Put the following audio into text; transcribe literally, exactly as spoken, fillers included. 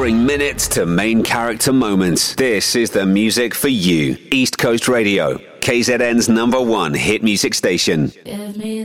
Boring minutes to main character moments. This is the music for you. East Coast Radio, K Z N's number one hit music station. Give me